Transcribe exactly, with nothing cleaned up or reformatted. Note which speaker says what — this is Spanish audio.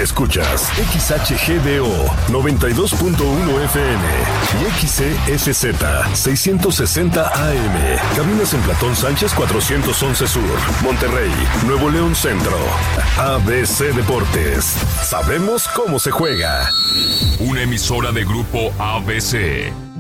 Speaker 1: Escuchas X H G D O noventa y dos punto uno F M y X E F Z seiscientos sesenta A M. Cabinas en Platón Sánchez cuatrocientos once Sur, Monterrey, Nuevo León Centro. A B C Deportes. Sabemos cómo se juega.
Speaker 2: Una emisora de Grupo A B C.